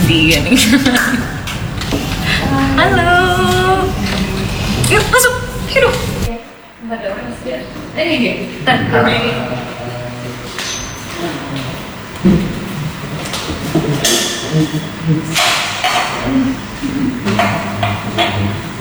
dia nih. Halo. Yuk masuk. Yuk. Ada orang sih. Ini dia. Ini.